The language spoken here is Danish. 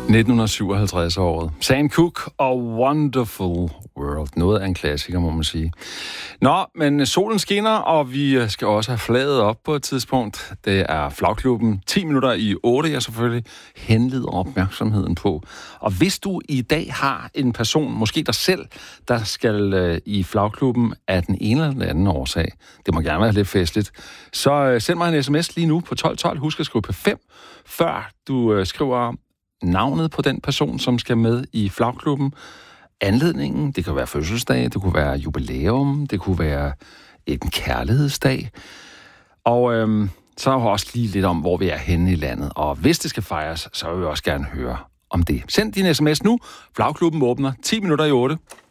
1957-året. Sam Cooke og Wonderful World. Noget af en klassiker, må man sige. Nå, men solen skinner, og vi skal også have flaget op på et tidspunkt. Det er Flagklubben. 10 minutter i 8, jeg selvfølgelig henleder opmærksomheden på. Og hvis du i dag har en person, måske dig selv, der skal i Flagklubben af den ene eller den anden årsag, det må gerne være lidt festligt, så send mig en sms lige nu på 1212. Husk at skrive på 5, før du skriver navnet på den person, som skal med i Flagklubben. Anledningen, det kan være fødselsdag, det kunne være jubilæum, det kunne være en kærlighedsdag. Og så er også lige lidt om, hvor vi er henne i landet. Og hvis det skal fejres, så vil vi også gerne høre om det. Send din sms nu. Flagklubben åbner 10 minutter i 8.